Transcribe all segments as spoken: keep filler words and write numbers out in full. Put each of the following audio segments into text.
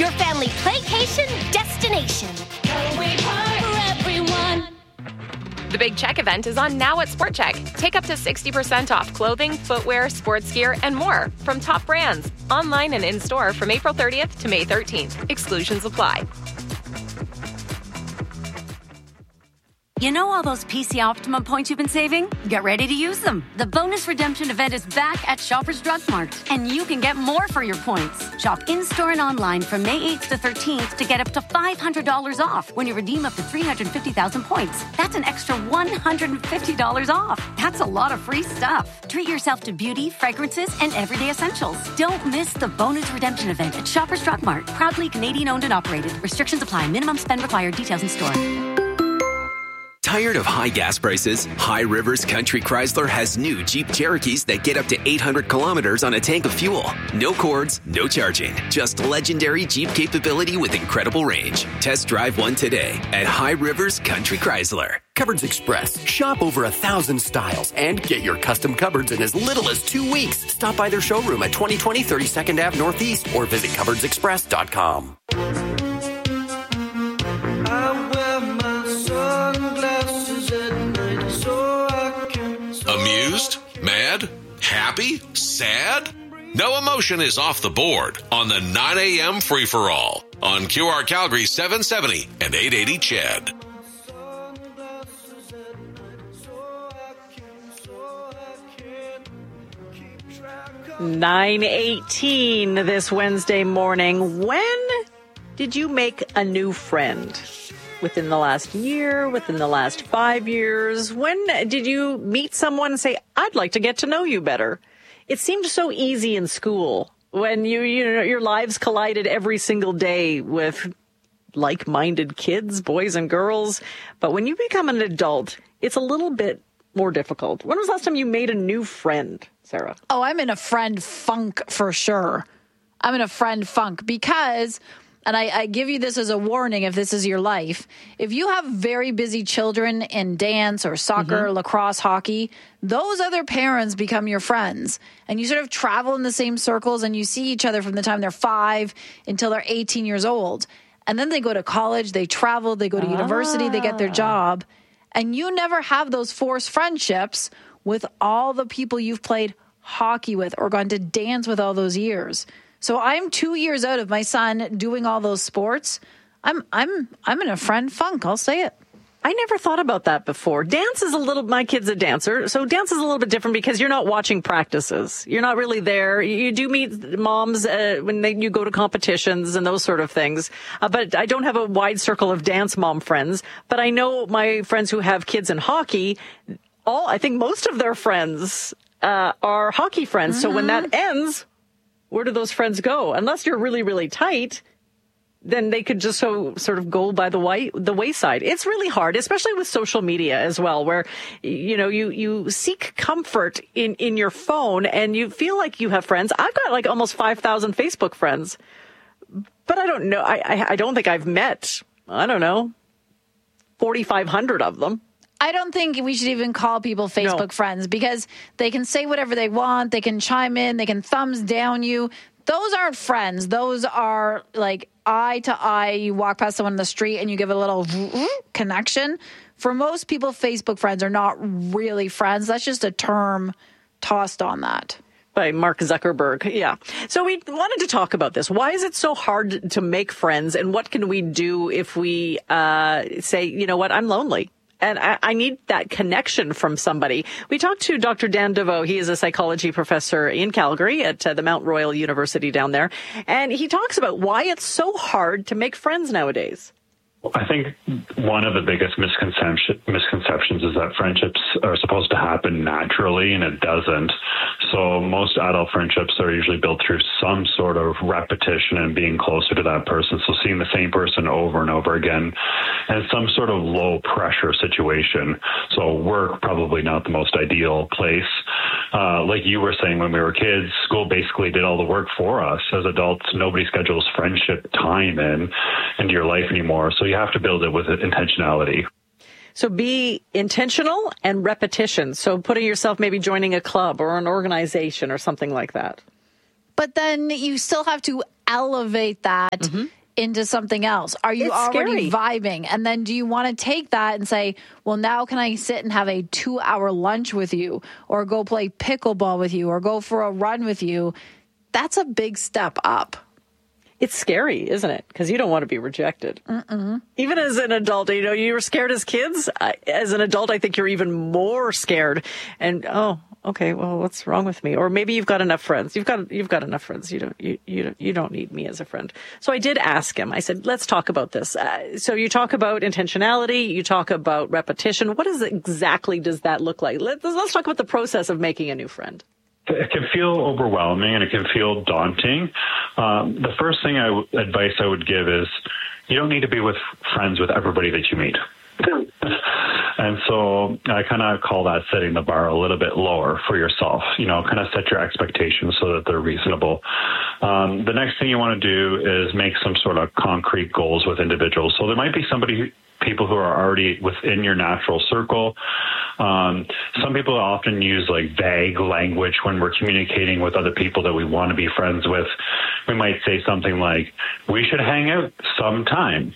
your family playcation destination. Callaway Park for everyone. The Big Check event is on now at Sport Check. Take up to sixty percent off clothing, footwear, sports gear, and more from top brands. Online and in-store from April thirtieth to May thirteenth. Exclusions apply. You know all those P C Optimum points you've been saving? Get ready to use them. The bonus redemption event is back at Shoppers Drug Mart, and you can get more for your points. Shop in-store and online from May eighth to thirteenth to get up to five hundred dollars off when you redeem up to three hundred fifty thousand points. That's an extra one hundred fifty dollars off. That's a lot of free stuff. Treat yourself to beauty, fragrances, and everyday essentials. Don't miss the bonus redemption event at Shoppers Drug Mart. Proudly Canadian-owned and operated. Restrictions apply. Minimum spend required. Details in store. Tired of high gas prices? High Rivers Country Chrysler has new Jeep Cherokees that get up to eight hundred kilometers on a tank of fuel. No cords, no charging. Just legendary Jeep capability with incredible range. Test drive one today at High Rivers Country Chrysler. Cupboards Express. Shop over a thousand styles and get your custom cupboards in as little as two weeks. Stop by their showroom at twenty twenty thirty-second Avenue Northeast or visit cupboards express dot com. Amused? Mad? Happy? Sad? No emotion is off the board on the nine a.m. free-for-all on Q R Calgary seven seventy and eight eighty C H E D. nine eighteen this Wednesday morning. When did you make a new friend? Within the last year, within the last five years? When did you meet someone and say, I'd like to get to know you better? It seemed so easy in school when you, you know, your lives collided every single day with like-minded kids, boys and girls. But when you become an adult, it's a little bit more difficult. When was the last time you made a new friend, Sarah? Oh, I'm in a friend funk for sure. I'm in a friend funk because... And I, I give you this as a warning if this is your life. If you have very busy children in dance or soccer, mm-hmm. lacrosse, hockey, those other parents become your friends. And you sort of travel in the same circles and you see each other from the time they're five until they're eighteen years old. And then they go to college, they travel, they go to ah. university, they get their job. And you never have those forced friendships with all the people you've played hockey with or gone to dance with all those years. So I'm two years out of my son doing all those sports. I'm I'm I'm in a friend funk. I'll say it. I never thought about that before. Dance is a little, my kid's a dancer, so dance is a little bit different because you're not watching practices. You're not really there. You do meet moms uh, when they, you go to competitions and those sort of things. Uh, but I don't have a wide circle of dance mom friends. But I know my friends who have kids in hockey, all, I think most of their friends uh, are hockey friends. Mm-hmm. So when that ends, where do those friends go? Unless you're really, really tight, then they could just so sort of go by the way, the wayside. It's really hard, especially with social media as well, where, you know, you, you seek comfort in, in your phone and you feel like you have friends. I've got like almost five thousand Facebook friends, but I don't know. I, I, I don't think I've met, I don't know, forty-five hundred of them. I don't think we should even call people Facebook no. friends because they can say whatever they want. They can chime in. They can thumbs down you. Those aren't friends. Those are like eye to eye. You walk past someone in the street and you give a little connection. For most people, Facebook friends are not really friends. That's just a term tossed on that. By Mark Zuckerberg, yeah. So we wanted to talk about this. Why is it so hard to make friends? And what can we do if we uh, say, you know what, I'm lonely? And I, I need that connection from somebody. We talked to Doctor Dan Deveau. He is a psychology professor in Calgary at uh, the Mount Royal University down there. And he talks about why it's so hard to make friends nowadays. I think one of the biggest misconception, misconceptions is that friendships are supposed to happen naturally, and it doesn't. So most adult friendships are usually built through some sort of repetition and being closer to that person. So seeing the same person over and over again, and some sort of low pressure situation. So work, probably not the most ideal place. Uh, like you were saying, when we were kids, school basically did all the work for us. As adults, nobody schedules friendship time in into your life anymore. So you have to build it with intentionality. So be intentional and repetition. So putting yourself, maybe joining a club or an organization or something like that. But then you still have to elevate that mm-hmm. into something else? Are you it's already scary. vibing? And then do you want to take that and say, well, now can I sit and have a two hour lunch with you, or go play pickleball with you, or go for a run with you? That's a big step up. It's scary, isn't it? Because you don't want to be rejected. Mm-mm. Even as an adult, you know, you were scared as kids. I, as an adult, I think you're even more scared. And, oh, okay, well, what's wrong with me? Or maybe you've got enough friends. You've got you've got enough friends. You don't you you you don't need me as a friend. So I did ask him. I said, let's talk about this. Uh, so you talk about intentionality. You talk about repetition. What is exactly does that look like? Let's let's talk about the process of making a new friend. It can feel overwhelming and it can feel daunting. Um, the first thing I w- advice I would give is you don't need to be with friends with everybody that you meet. And so I kind of call that setting the bar a little bit lower for yourself, you know, kind of set your expectations so that they're reasonable. Um, the next thing you want to do is make some sort of concrete goals with individuals. So there might be somebody who, people who are already within your natural circle. Um, some people often use like vague language when we're communicating with other people that we want to be friends with. We might say something like, we should hang out sometime.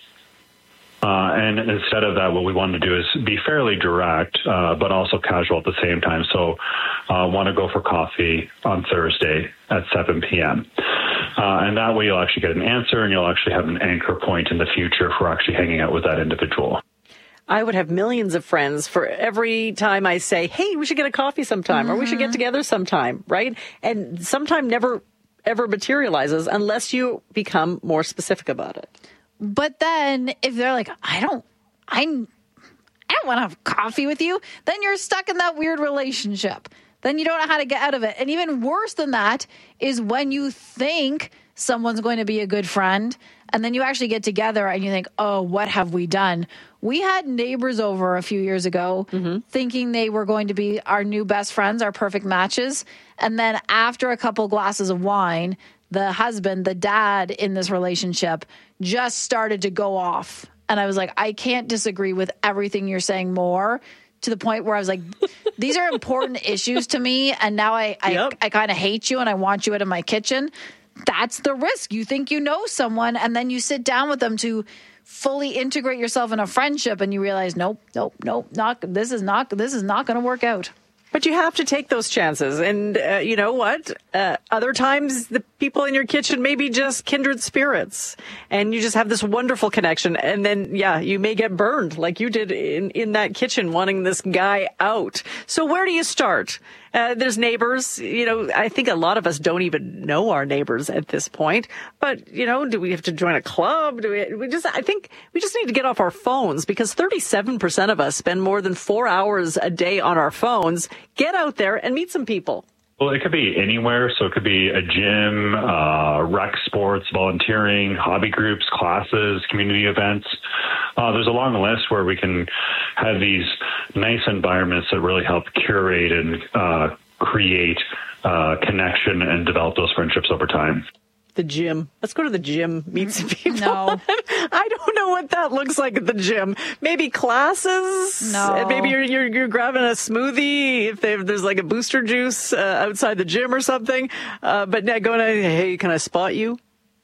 Uh, and instead of that, what we want to do is be fairly direct, uh, but also casual at the same time. So uh, want to go for coffee on Thursday at seven p.m. Uh, and that way you'll actually get an answer and you'll actually have an anchor point in the future for actually hanging out with that individual. I would have millions of friends for every time I say, hey, we should get a coffee sometime, mm-hmm. or we should get together sometime, right? And sometime never, ever materializes unless you become more specific about it. But then if they're like, I don't, I, I don't want to have coffee with you, then you're stuck in that weird relationship. Then you don't know how to get out of it. And even worse than that is when you think someone's going to be a good friend and then you actually get together and you think, oh, what have we done? We had neighbors over a few years ago mm-hmm. thinking they were going to be our new best friends, our perfect matches. And then after a couple glasses of wine, the husband, the dad in this relationship just started to go off. And I was like, I can't disagree with everything you're saying more, to the point where I was like, these are important issues to me. And now I, I, yep. I kind of hate you and I want you out of my kitchen. That's the risk. You think you know someone and then you sit down with them to fully integrate yourself in a friendship and you realize, nope, nope, nope, not, this is not, this is not going to work out. But you have to take those chances. And uh, you know what? Uh, other times the people in your kitchen may be just kindred spirits and you just have this wonderful connection. And then, yeah, you may get burned like you did in, in that kitchen wanting this guy out. So where do you start? Uh, there's neighbors. You know, I think a lot of us don't even know our neighbors at this point. But, you know, do we have to join a club? Do we, we just, I think we just need to get off our phones because thirty-seven percent of us spend more than four hours a day on our phones. Get out there and meet some people. Well, it could be anywhere. So it could be a gym, uh, rec sports, volunteering, hobby groups, classes, community events. Uh, there's a long list where we can have these nice environments that really help curate and uh, create uh, connection and develop those friendships over time. The gym. Let's go to the gym, meet some people. No. I don't know what that looks like at the gym. Maybe classes. No. And maybe you're, you're, you're grabbing a smoothie if there's like a booster juice uh, outside the gym or something. Uh, but now going to, hey, can I spot you?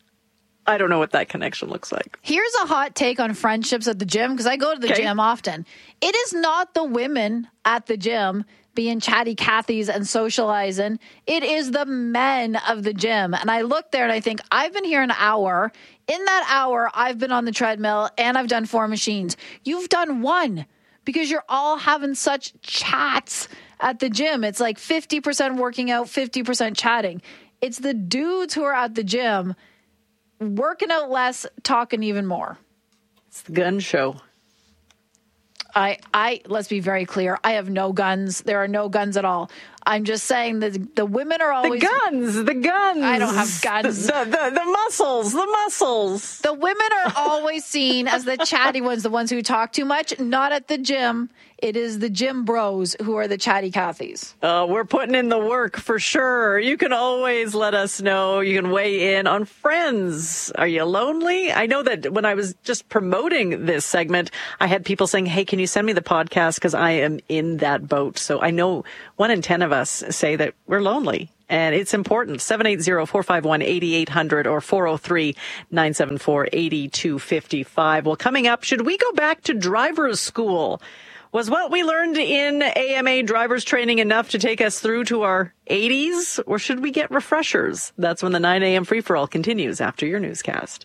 I don't know what that connection looks like. Here's a hot take on friendships at the gym, because I go to the okay. gym often. It is not the women at the gym being chatty Cathys and socializing. It is the men of the gym. And I look there and I think, I've been here an hour. In that hour, I've been on the treadmill and I've done four machines. You've done one because you're all having such chats at the gym. It's like fifty percent working out, fifty percent chatting. It's the dudes who are at the gym working out less, talking even more. It's the gun show. I, I, let's be very clear. I have no guns. There are no guns at all. I'm just saying that the women are always... The guns, the guns. I don't have guns. The, the, the, the muscles, the muscles. The women are always seen as the chatty ones, the ones who talk too much. Not at the gym. It is the gym bros who are the chatty Cathys. Oh, we're putting in the work for sure. You can always let us know. You can weigh in on friends. Are you lonely? I know that when I was just promoting this segment, I had people saying, hey, can you send me the podcast? Because I am in that boat. So I know one in ten of us say that we're lonely. And it's important. seven eight zero, four five one, eight eight hundred or four oh three, nine seven four, eight two five five. Well, coming up, should we go back to driver's school? Was what we learned in A M A driver's training enough to take us through to our eighties? Or should we get refreshers? That's when the nine a.m. free-for-all continues after your newscast.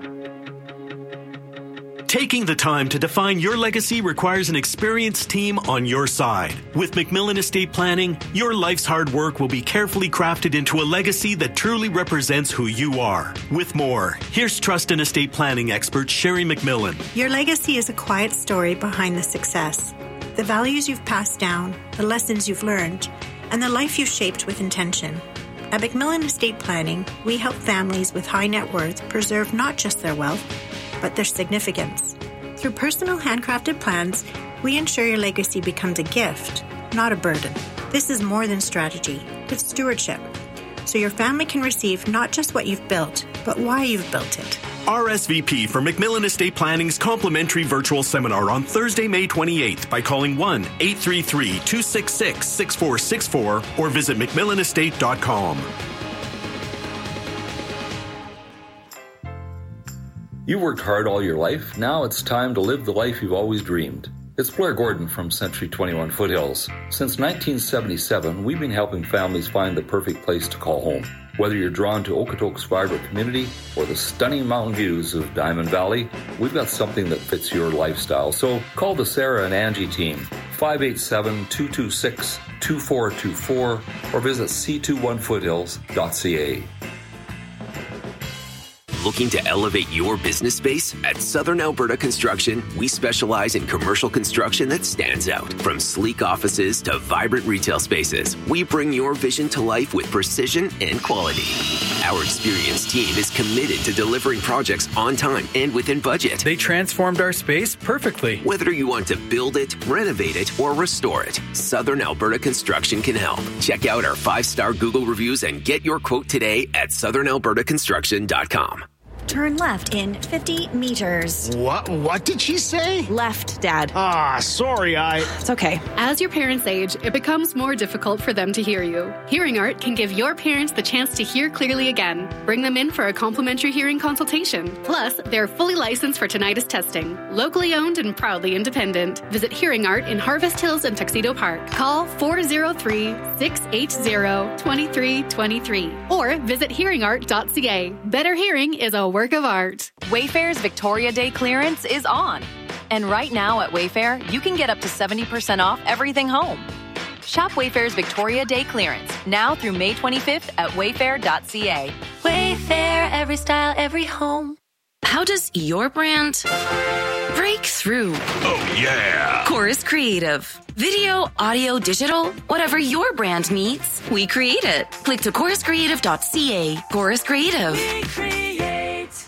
Taking the time to define your legacy requires an experienced team on your side. With McMillan Estate Planning, your life's hard work will be carefully crafted into a legacy that truly represents who you are. With more, here's trust and estate planning expert Sherry McMillan. Your legacy is a quiet story behind the success. The values you've passed down, the lessons you've learned, and the life you've shaped with intention. At McMillan Estate Planning, we help families with high net worth preserve not just their wealth, but their significance. Through personal handcrafted plans, we ensure your legacy becomes a gift, not a burden. This is more than strategy, it's stewardship. So your family can receive not just what you've built, but why you've built it. R S V P for McMillan Estate Planning's complimentary virtual seminar on Thursday, May twenty-eighth by calling one eight three three, two six six, six four six four or visit mcmillan estate dot com. You worked hard all your life. Now it's time to live the life you've always dreamed. It's Blair Gordon from Century twenty-one Foothills. Since nineteen seventy-seven, we've been helping families find the perfect place to call home. Whether you're drawn to Okotoks vibrant community or the stunning mountain views of Diamond Valley, we've got something that fits your lifestyle. So call the Sarah and Angie team, five eight seven, two two six, two four two four or visit c two one foothills dot c a. Looking to elevate your business space? At Southern Alberta Construction, we specialize in commercial construction that stands out. From sleek offices to vibrant retail spaces, we bring your vision to life with precision and quality. Our experienced team is committed to delivering projects on time and within budget. They transformed our space perfectly. Whether you want to build it, renovate it, or restore it, Southern Alberta Construction can help. Check out our five-star Google reviews and get your quote today at southern alberta construction dot com. Turn left in fifty meters. What? What did she say? Left, Dad. Ah, sorry, I... It's okay. As your parents age, it becomes more difficult for them to hear you. Hearing Art can give your parents the chance to hear clearly again. Bring them in for a complimentary hearing consultation. Plus, they're fully licensed for tinnitus testing. Locally owned and proudly independent. Visit Hearing Art in Harvest Hills and Tuxedo Park. Call four oh three, six eight zero, two three two three or visit hearing art dot c a. Better hearing is a work of art. Wayfair's Victoria Day clearance is on. And right now at Wayfair, you can get up to seventy percent off everything home. Shop Wayfair's Victoria Day clearance now through May twenty-fifth at wayfair dot c a. Wayfair, every style, every home. How does your brand break through? Oh, yeah. Chorus Creative. Video, audio, digital, whatever your brand needs, we create it. Click to chorus creative dot c a. Chorus Creative. We create.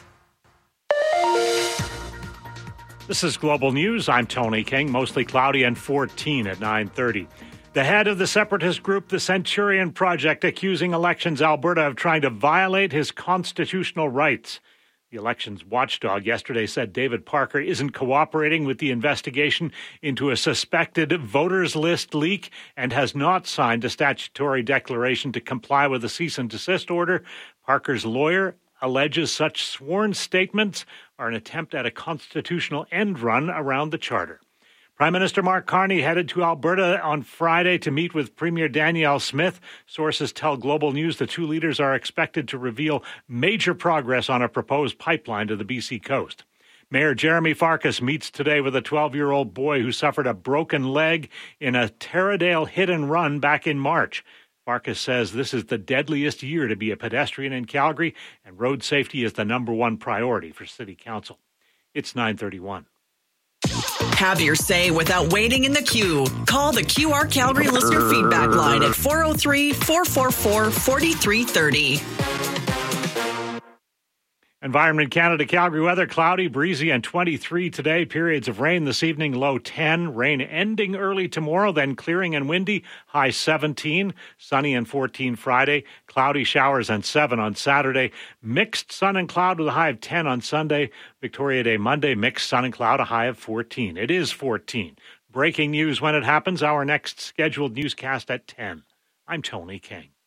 This is Global News. I'm Tony King. Mostly cloudy and fourteen at nine thirty. The head of the separatist group, the Centurion Project, accusing Elections Alberta of trying to violate his constitutional rights. The elections watchdog yesterday said David Parker isn't cooperating with the investigation into a suspected voters list leak and has not signed a statutory declaration to comply with a cease and desist order. Parker's lawyer alleges such sworn statements are an attempt at a constitutional end run around the charter. Prime Minister Mark Carney headed to Alberta on Friday to meet with Premier Danielle Smith. Sources tell Global News the two leaders are expected to reveal major progress on a proposed pipeline to the B C coast. Mayor Jeremy Farkas meets today with a twelve-year-old boy who suffered a broken leg in a Taradale hit and run back in March. Farkas says this is the deadliest year to be a pedestrian in Calgary, and road safety is the number one priority for City Council. It's nine thirty-one. Have your say without waiting in the queue. Call the Q R Calgary Listener Feedback Line at four oh three, four four four, four three three oh. Environment Canada, Calgary weather, cloudy, breezy, and twenty-three today. Periods of rain this evening, low ten. Rain ending early tomorrow, then clearing and windy, high seventeen. Sunny and fourteen Friday. Cloudy showers and seven on Saturday. Mixed sun and cloud with a high of ten on Sunday. Victoria Day Monday, mixed sun and cloud, a high of fourteen. It is fourteen. Breaking news when it happens. Our next scheduled newscast at ten. I'm Tony King.